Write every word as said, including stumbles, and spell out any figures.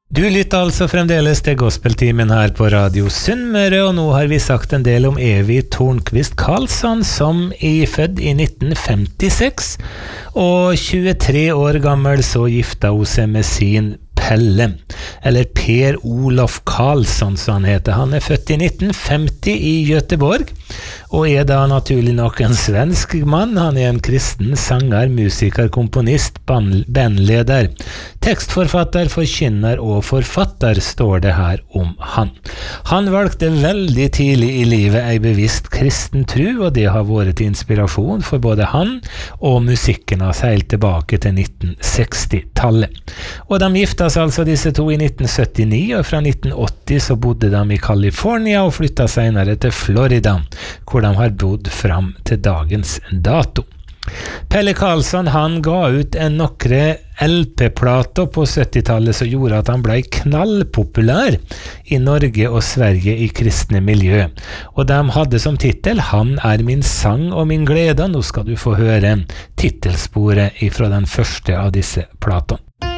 Du lytter altså fremdeles til gospeltimen her på Radio Sunnmøre, og nå har vi sagt en del om Evy Tornquist Karlsson, som er født i nitten femtiseks, og tjuetre år gammel så gifta hun seg med sin Pelle, eller Per Olof Karlsson, som han heter. Han er født i nitten femti i Göteborg, og er da naturlig nok en svensk mann. Han er en kristen sanger, musiker, komponist, bandleder, tekstforfatter, forkynner og forfatter, står det her om han. Han valgte veldig tidlig i livet ei bevisst kristen tro, og det har vært til inspirasjon for både han og musikken hans helt tilbake til nitten seksti-tallet. Og de gifta seg altså disse to i nitten syttini, og fra nitten åtti så bodde de i California og flytta senere til Florida, hvor de har bodd fram til dagens dato. Pelle Karlsson, han ga ut en nokre L P-plater på syttitallet som gjorde at han ble knallpopulær i Norge og Sverige i kristne miljø. Og de hadde som titel «Han er min sang og min glede». Nå skal du få høre titelsporet ifra den første av disse platene.